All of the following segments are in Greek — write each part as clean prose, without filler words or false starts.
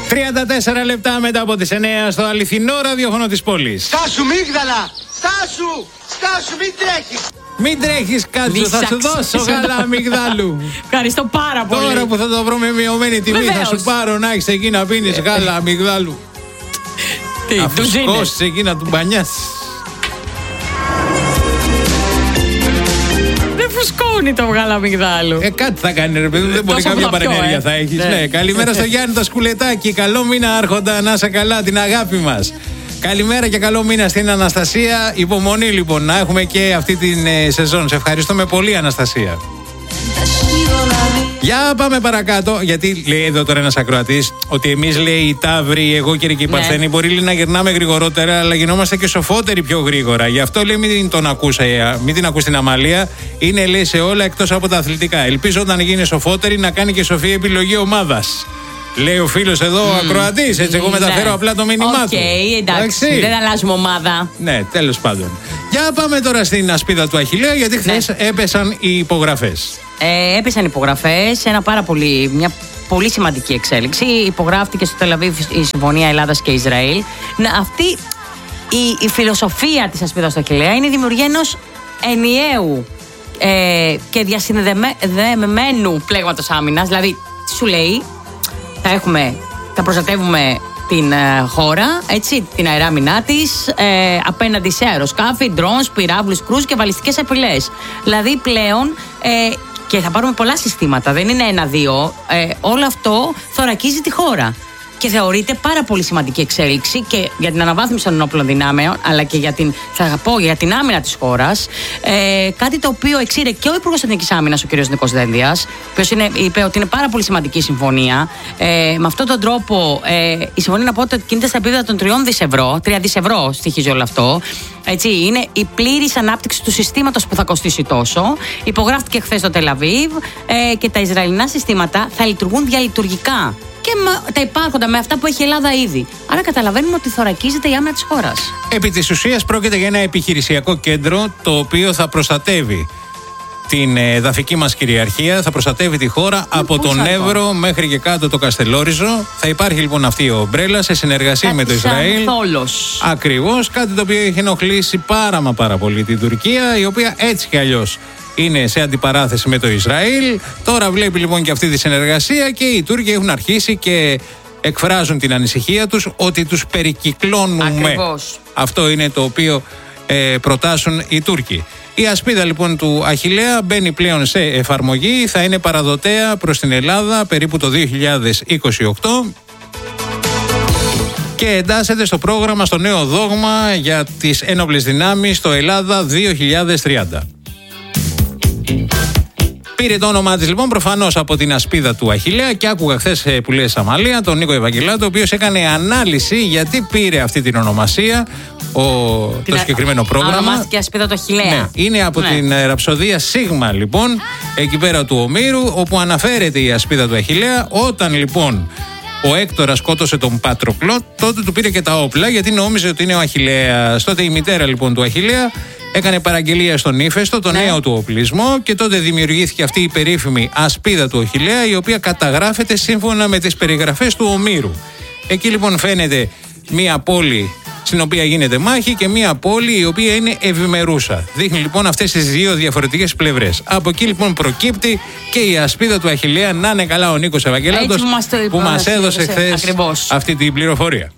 34 λεπτά μετά από τις 9 στο αληθινό ραδιόφωνο της πόλης. Στάσου μίγδαλα! Στάσου, μην τρέχεις! Μην τρέχεις, κάτσε, θα σου δώσω γάλα αμυγδάλου. Ευχαριστώ πάρα πολύ. Τώρα που θα το βρω με μειωμένη τιμή, θα σου πάρω να έχεις εκεί να πίνεις γάλα αμυγδάλου. Αφού σκώσεις εκεί να του μπανιάσεις. Δεν φουσκώνει το γάλα αμυγδάλου. Κάτι θα κάνει, ρε παιδί μου, δεν μπορεί, κάποια παρενέργεια θα έχεις. Ναι. Καλημέρα στο Γιάννη το Σκουλετάκι. Καλό μήνα, Άρχοντα, να είσαι καλά, την αγάπη μας. Καλημέρα και καλό μήνα στην Αναστασία. Υπομονή λοιπόν να έχουμε και αυτή την σεζόν. Σε ευχαριστούμε πολύ, Αναστασία. Για πάμε παρακάτω, γιατί λέει εδώ τώρα ένας ακροατής ότι εμείς, λέει, οι Ταύροι, εγώ και οι Παρθένοι, μπορεί, λέει, να γυρνάμε γρηγορότερα, αλλά γινόμαστε και σοφότεροι πιο γρήγορα. Γι' αυτό, λέει, μην την ακούς την Αμαλία. Είναι, λέει, σε όλα εκτός από τα αθλητικά. Ελπίζω όταν γίνει σοφότερη να κάνει και σοφή επιλογή ομάδας. Λέει ο φίλος εδώ, ο ακροατής, έτσι. Εγώ μεταφέρω απλά το μήνυμά του. Εντάξει, δεν αλλάζουμε ομάδα. Ναι, τέλος πάντων. Για πάμε τώρα στην ασπίδα του Αχιλλέα, γιατί χθες έπεσαν οι υπογραφές. Έπεσαν υπογραφές, μια πολύ σημαντική εξέλιξη. Υπογράφτηκε στο Τελαβίβ η Συμφωνία Ελλάδας και Ισραήλ. Αυτή η φιλοσοφία της ασπίδας του Αχιλλέα είναι η δημιουργία ενός ενιαίου και διασυνδεμένου πλέγματος άμυνας. Δηλαδή, σου λέει, θα προστατεύουμε την χώρα, έτσι, την αεράμινά της, απέναντι σε αεροσκάφη, ντρόνς, πυράβλους, κρούς και βαλιστικές απειλές. Δηλαδή πλέον, και θα πάρουμε πολλά συστήματα, δεν είναι ένα-δύο, όλο αυτό θωρακίζει τη χώρα. Και θεωρείται πάρα πολύ σημαντική εξέλιξη και για την αναβάθμιση των ενόπλων δυνάμεων, αλλά και για την άμυνα της χώρας. Κάτι το οποίο εξήρε και ο Υπουργός Εθνικής Άμυνας, ο κ. Νίκος Δένδιας, ο οποίος είπε ότι είναι πάρα πολύ σημαντική η συμφωνία. Με αυτόν τον τρόπο, η συμφωνία, να πω, ότι κινείται στα επίπεδα των 3 δις ευρώ στοιχίζει όλο αυτό. Έτσι, είναι η πλήρης ανάπτυξη του συστήματος που θα κοστίσει τόσο. Υπογράφτηκε χθες στο Τελαβίβ και τα Ισραηλινά συστήματα θα λειτουργούν διαλειτουργικά. Και τα υπάρχοντα με αυτά που έχει η Ελλάδα ήδη. Άρα καταλαβαίνουμε ότι θωρακίζεται η άμυνα της χώρας. Επί της ουσίας πρόκειται για ένα επιχειρησιακό κέντρο το οποίο θα προστατεύει την εδαφική μας κυριαρχία, θα προστατεύει τη χώρα από τον Εύρο μέχρι και κάτω το Καστελόριζο. Θα υπάρχει λοιπόν αυτή η ομπρέλα σε συνεργασία με το Ισραήλ. Ακριβώς, κάτι το οποίο έχει ενοχλήσει πάρα πολύ την Τουρκία, η οποία έτσι κι αλλιώς είναι σε αντιπαράθεση με το Ισραήλ. Τώρα βλέπει λοιπόν και αυτή τη συνεργασία και οι Τούρκοι έχουν αρχίσει και εκφράζουν την ανησυχία τους ότι τους περικυκλώνουμε. Ακριβώς. Αυτό είναι το οποίο προτάσουν οι Τούρκοι. Η ασπίδα λοιπόν του Αχιλλέα μπαίνει πλέον σε εφαρμογή, θα είναι παραδοτέα προς την Ελλάδα περίπου το 2028 και εντάσσεται στο πρόγραμμα, στο νέο δόγμα για τις ένοπλες δυνάμεις στο Ελλάδα 2030. Πήρε το όνομά της λοιπόν προφανώς από την ασπίδα του Αχιλλέα και άκουγα χθες που λέει Αμαλία τον Νίκο Ευαγγελάτο, ο οποίος έκανε ανάλυση γιατί πήρε αυτή την ονομασία το συγκεκριμένο πρόγραμμα. Ονομάστηκε ασπίδα του Αχιλλέα. Ναι, είναι από την ραψοδία Σίγμα λοιπόν, εκεί πέρα του Ομήρου, όπου αναφέρεται η ασπίδα του Αχιλλέα. Όταν λοιπόν ο Έκτορας σκότωσε τον Πατροκλό, τότε του πήρε και τα όπλα γιατί νόμιζε ότι είναι ο Αχιλλέας. Τότε η μητέρα λοιπόν του Αχιλλέα έκανε παραγγελία στον Ύφεστο, το νέο του οπλισμό, και τότε δημιουργήθηκε αυτή η περίφημη ασπίδα του Αχιλλέα, η οποία καταγράφεται σύμφωνα με τις περιγραφές του Ομήρου. Εκεί λοιπόν φαίνεται μία πόλη στην οποία γίνεται μάχη και μία πόλη η οποία είναι ευημερούσα. Δείχνει λοιπόν αυτές τις δύο διαφορετικές πλευρές. Από εκεί λοιπόν προκύπτει και η ασπίδα του Αχιλλέα. Να είναι καλά ο Νίκος Ευαγγελάτος που μας έδωσε χθες αυτή την πληροφορία.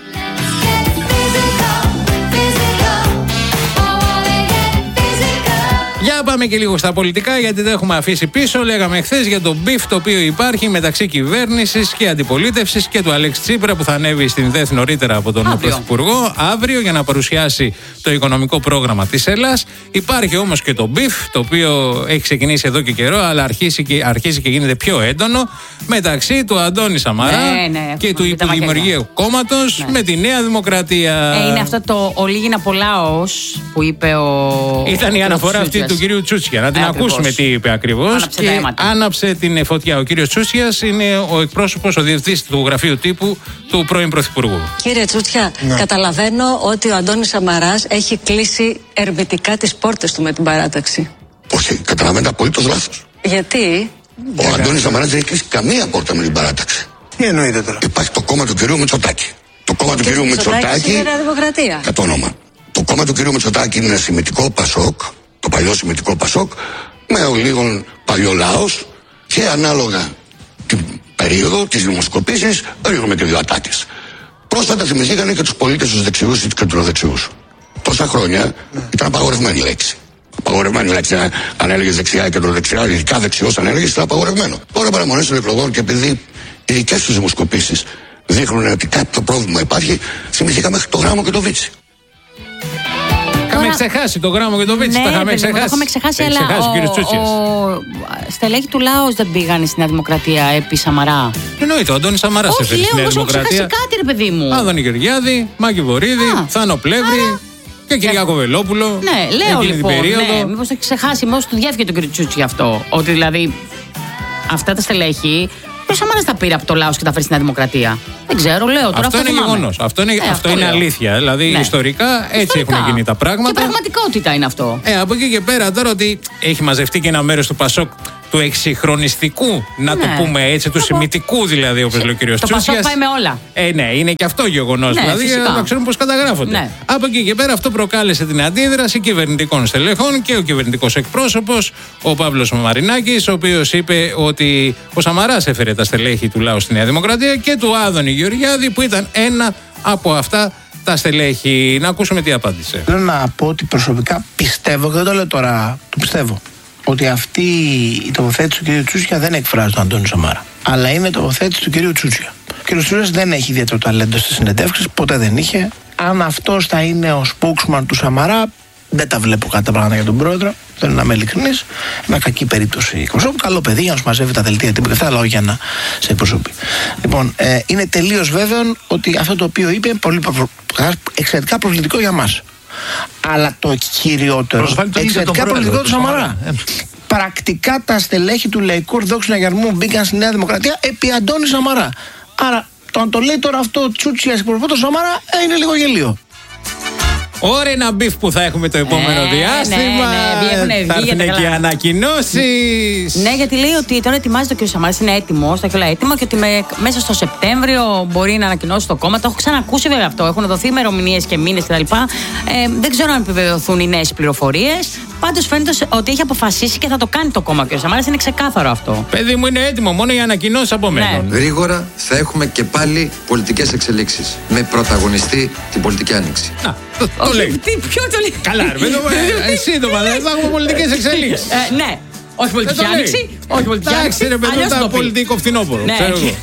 Για πάμε και λίγο στα πολιτικά, γιατί δεν έχουμε αφήσει πίσω. Λέγαμε χθες για το μπιφ το οποίο υπάρχει μεταξύ κυβέρνησης και αντιπολίτευσης και του Αλέξη Τσίπρα, που θα ανέβει στην ΔΕΘ νωρίτερα από τον Πρωθυπουργό αύριο για να παρουσιάσει το οικονομικό πρόγραμμα της Ελλάδας. Υπάρχει όμως και το μπιφ, το οποίο έχει ξεκινήσει εδώ και καιρό, αλλά αρχίζει και γίνεται πιο έντονο, μεταξύ του Αντώνη Σαμαρά και του υποδημιουργίου κόμματος με τη Νέα Δημοκρατία. Είναι αυτό το ολίγηνα πολλάος που είπε ο. Ήταν η αναφορά αυτή του κυρίου Τσούτσια. Να την ακούσουμε τι είπε ακριβώς. Άναψε την φωτιά. Ο κύριος Τσούτσιας είναι ο εκπρόσωπος, ο διευθυντής του γραφείου τύπου του πρώην Πρωθυπουργού. Κύριε Τσούτσια, καταλαβαίνω ότι ο Αντώνης Σαμαράς έχει κλείσει ερμητικά τις πόρτες του με την παράταξη. Όχι, καταλαβαίνετε απολύτως λάθος. Γιατί? Ο Αντώνης Σαμαράς δεν έχει κλείσει καμία πόρτα με την παράταξη. Τι εννοείται τώρα? Υπάρχει το κόμμα του κυρίου Μητσοτάκη. Το κόμμα του κυρίου Μητσοτάκη. Είναι Νέα Δημοκρατία. Το όνομα. Το κόμμα του κυρίου Μητσοτάκη είναι ένα σημιτικό Πασόκ, το παλιό σημιτικό Πασόκ, με λίγον παλιό λαός και ανάλογα την περίοδο της δημοσκοπήσης ρίχνουμε και δύο ατάκες. Πρόσφατα θυμηθήκανε και τους πολίτες τους δεξιούς ή τους κεντροδεξιούς. Τόσα χρόνια ήταν απαγορευμένη λέξη. Απαγορευμένη λέξη. Αν έλεγες δεξιά ή κεντροδεξιά, ειδικά δεξιός αν έλεγες, ήταν απαγορευμένο. Τώρα παραμονές των εκλογών και επειδή οι δικές τους δημοσκοπήσεις δείχνουν ότι κάποιο πρόβλημα υπάρχει, θυμηθήκαμε μέχρι το Γράμμο και το Βίτσι. Είχαμε ξεχάσει το Γράμμο και το Βίτσι. Ναι, τα είχαμε ξεχάσει. Το είχαμε ξεχάσει, αλλά στελέχη του Λάος δεν πήγαν στη Νέα Δημοκρατία επί Σαμαρά. Εννοείται, ο Αντώνης Σαμαράς έφερε στη Νέα Δημοκρατία. Όχι, κάτι ρε παιδί μου. Άδωνη Γεωργιάδη, Μάκη Βορίδη, Θάνο Πλεύρη και Κυριάκο Βελόπουλο. Ναι, λέω λοιπόν. Ναι, μήπως το έχει ξεχάσει, μήπως του διέφυγε τον κύριο Τσούτσι αυτό. Ότι δηλαδή αυτά τα στελέχη. Ποιος Σαμάρας τα πήρε από το Λάος και τα φέρει στη Νέα Δημοκρατία? Δεν ξέρω, λέω τώρα. Αυτό είναι γεγονός. Αυτό είναι αλήθεια. Δηλαδή, ιστορικά έτσι έχουν γίνει τα πράγματα. Και πραγματικότητα είναι αυτό. Από εκεί και πέρα, τώρα ότι έχει μαζευτεί και ένα μέρος του Πασόκ του εξυγχρονιστικού, να το πούμε έτσι, του σημιτικού δηλαδή, όπως λέει ο κύριος Τσούτσιας. Το Πασόκ πάει με όλα. Ναι, είναι και αυτό γεγονός. Δηλαδή, να ξέρουμε πώς καταγράφονται. Ναι. Από εκεί και πέρα, αυτό προκάλεσε την αντίδραση κυβερνητικών στελεχών και ο κυβερνητικός εκπρόσωπος, ο Παύλος Μαρινάκης, ο οποίος είπε ότι ο Σαμαράς έφερε τα στελέχη του Λάου στη Νέα Δημοκρατία και του Άδωνη Γεωργιάδη, που ήταν ένα από αυτά τα στελέχη. Να ακούσουμε τι απάντησε. Θέλω να πω ότι προσωπικά πιστεύω, και δεν το λέω τώρα, το πιστεύω, ότι αυτή η τοποθέτηση του κ. Τσούτσια δεν εκφράζει τον Αντώνη Σαμάρα. Αλλά είναι η τοποθέτηση του κ. Τσούτσια. Ο κ. Τσούτσιας δεν έχει ιδιαίτερο ταλέντο στις συνεντεύξεις, ποτέ δεν είχε. Αν αυτός θα είναι ο spokesman του Σαμαρά, δεν τα βλέπω κάτι τα πράγματα για τον πρόεδρο. Θέλω να είμαι ειλικρινής. Μια κακή περίπτωση εκπροσώπου. Καλό παιδί για να σου μαζεύει τα δελτία τύπου και αυτά, αλλά όχι για να σε εκπροσωπεί. Λοιπόν, είναι τελείως βέβαιο ότι αυτό το οποίο είπε είναι εξαιρετικά προβλητικό για μας. Αλλά το κυριότερο, εξαιρετικά προβλητικό του Σαμαρά. Πρακτικά τα στελέχη του Λαϊκού Ορθοδόξου Συναγερμού μπήκαν στη Νέα Δημοκρατία επί Αντώνη Σαμαρά. Άρα, το αν το λέει τώρα αυτό Τσούτσιας εκπροσωπό του Σαμαρά είναι λίγο γελίο. Ωραία, ένα μπιφ που θα έχουμε το επόμενο διάστημα. Θα έρθουν και ανακοινώσεις. Ναι, γιατί λέει ότι τώρα ετοιμάζεται ο κ. Σαμάρας, είναι έτοιμο, θα έχει όλα έτοιμα και ότι μέσα στο Σεπτέμβριο μπορεί να ανακοινώσει το κόμμα. Το έχω ξανακούσει βέβαια αυτό. Έχουν δοθεί ημερομηνίες και μήνες κτλ. Δεν ξέρω αν επιβεβαιωθούν οι νέες πληροφορίες. Πάντως φαίνεται ότι έχει αποφασίσει και θα το κάνει το κόμμα ο κ. Σαμάρας. Είναι ξεκάθαρο αυτό. Παιδί μου, είναι έτοιμο. Μόνο οι ανακοινώσεις από μένα. Γρήγορα θα έχουμε και πάλι πολιτικές εξελίξεις. Με πρωταγωνιστή την πολιτική άνοιξη. Το λέει. Ποιο το λέει? Καλά, ρε σύντομα, δεν θα έχουμε πολιτικές εξελίξεις. Ναι. Όχι πολιτική άνοιξη. Όχι πολιτική άνοιξη. Εντάξει, ρε παιδί, πολιτικό φθινόπωρο. Ξέρω εγώ.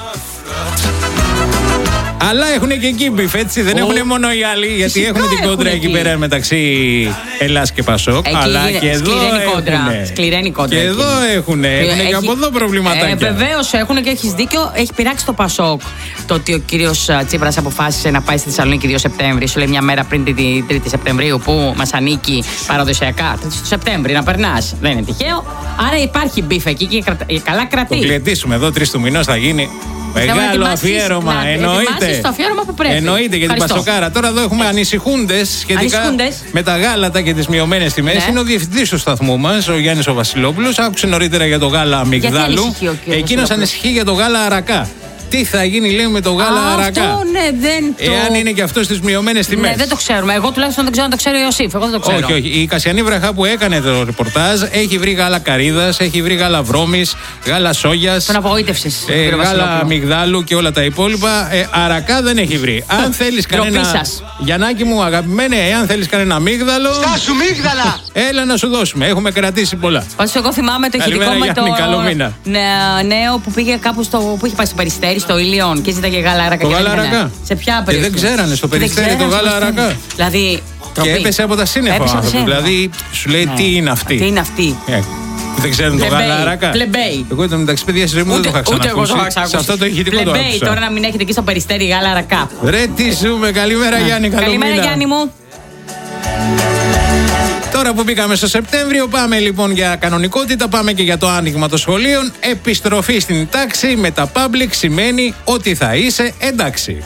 Αλλά έχουν και εκεί μπιφ, έτσι. Δεν έχουν μόνο οι άλλοι, γιατί έχουν την κόντρα εκεί πέρα μεταξύ Ελλάς και Πασόκ. Αλλά και εδώ σκληραίνει κόντρα. Και εδώ έχουν και από εδώ προβληματάκια. Βεβαίως έχουν και έχεις δίκιο. Έχει πειράξει το Πασόκ το ότι ο κύριος Τσίπρας αποφάσισε να πάει στη Θεσσαλονίκη 2 Σεπτέμβρη. Σου λέει μια μέρα πριν την 3η Σεπτεμβρίου, που μας ανήκει παραδοσιακά. 3η Σεπτέμβρη να περνάς. Δεν είναι τυχαίο. Άρα υπάρχει μπιφ εκεί και καλά κρατεί. Το κλετήσουμε εδώ 3 του μηνός θα γίνει. Μεγάλο αφιέρωμα, εννοείται. Το αφιέρωμα που πρέπει. Εννοείται για την Πασοκάρα. Τώρα εδώ έχουμε ανησυχούντες σχετικά με τα γάλατα και τις μειωμένες τιμές. Είναι ο διευθυντής του σταθμού μας, ο Γιάννης ο Βασιλόπουλος. Άκουσε νωρίτερα για το γάλα αμυγδάλου. Εκείνος ανησυχεί για το γάλα αρακά. Τι θα γίνει, λέει, με το γάλα αρακά? Αυτό, ναι, δεν το... Εάν είναι και αυτό στις μειωμένες τιμές. Ναι, δεν το ξέρουμε. Εγώ τουλάχιστον δεν ξέρω αν το ξέρει ο Ιωσήφ. Εγώ δεν το ξέρω. Όχι. Η Κασιανή Βραχά που έκανε το ρεπορτάζ έχει βρει γάλα καρύδας, έχει βρει γάλα βρώμης, γάλα σόγιας. Τον απογοήτευσες. Γάλα αμυγδάλου και όλα τα υπόλοιπα. Αρακά δεν έχει βρει. Αν θέλεις κανένα. Γιαννάκη μου, αγαπημένε, εάν θέλεις κανένα αμύγδαλο. Στάσου μύγδαλα! Έλα να σου δώσουμε. Έχουμε κρατήσει πολλά. Πάντως, εγώ θυμάμαι το ηχητικό με το νέο που πήγε κάπου που είχε πάει στο Περιστέρι. Στο Ήλιον και ζήταγε γάλα αρακά. Το γάλα αρακά. Σε ποια περίπτωση? Δεν ξέρανε στο Περιστέρι το γάλα αρακά. Δηλαδή. Και έπεσε από τα σύννεφα ο άνθρωπος. Δηλαδή σου λέει τι είναι αυτή. Τι είναι αυτή. Δεν ξέρουν το γάλα αρακά. Πλεμπέι. Εγώ ήταν μεταξύ παιδιά στη ζωή μου, δεν το είχα ξανακούσει. Σε αυτό το ηχητικό το άκουσα. Τώρα να μην έχετε εκεί στο Περιστέρι γάλα αρακά. Ρε τι ζούμε. Καλημέρα Γιάννη. Καλημέρα Γιάννη μου. Τώρα που μπήκαμε στο Σεπτέμβριο, πάμε λοιπόν για κανονικότητα, πάμε και για το άνοιγμα των σχολείων. Επιστροφή στην τάξη με τα public σημαίνει ότι θα είσαι εντάξει.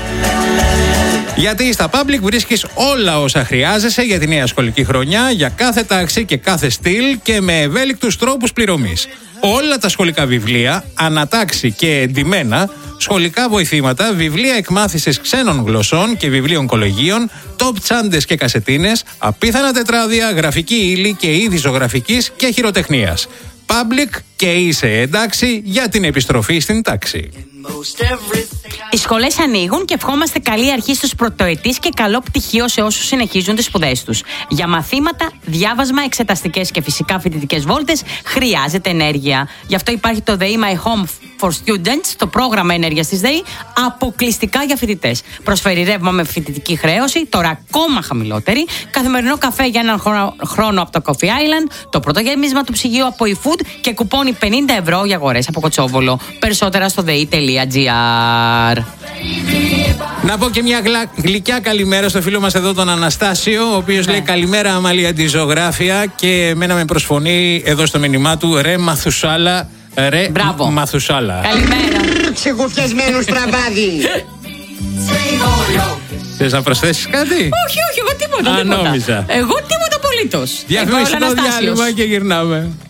Γιατί στα public βρίσκεις όλα όσα χρειάζεσαι για τη νέα σχολική χρονιά, για κάθε τάξη και κάθε στυλ και με ευέλικτους τρόπους πληρωμής. όλα τα σχολικά βιβλία, ανατάξει και εντυμένα, σχολικά βοηθήματα, βιβλία εκμάθησης ξένων γλωσσών και βιβλίων κολεγίων, top τσάντες και κασετίνες, απίθανα τετράδια, γραφική ύλη και είδη ζωγραφικής και χειροτεχνίας. Public και είσαι εντάξει για την επιστροφή στην τάξη. Οι σχολές ανοίγουν και ευχόμαστε καλή αρχή στους πρωτοετής και καλό πτυχίο σε όσους συνεχίζουν τις σπουδές τους. Για μαθήματα, διάβασμα, εξεταστικές και φυσικά φοιτητικές βόλτες χρειάζεται ενέργεια. Γι' αυτό υπάρχει το ΔΕΗ My Home for Students, το πρόγραμμα ενέργειας της ΔΕΗ, αποκλειστικά για φοιτητές. Προσφέρει ρεύμα με φοιτητική χρέωση, τώρα ακόμα χαμηλότερη, καθημερινό καφέ για έναν χρόνο από το Coffee Island, το πρώτο γέμισμα του ψυγείου από eFood και κουπόνι 50€ για αγορές από Κοτσόβολο. Περισσότερα στο dei.gr. Να πω και μια γλυκιά καλημέρα στο φίλο μας εδώ τον Αναστάσιο, ο οποίος λέει καλημέρα Αμαλία τη ζωγράφια και εμένα με προσφωνεί εδώ στο μήνυμά του ρε Μαθουσάλα, ρε Μαθουσάλα. Καλημέρα. Ξεγουφιασμένος τραβάδι. Θες να προσθέσεις κάτι? Όχι, εγώ τίποτα. Νόμιζα. Εγώ τίποτα απολύτως. Διαφημιστικό διάλειμμα και γυρνάμε.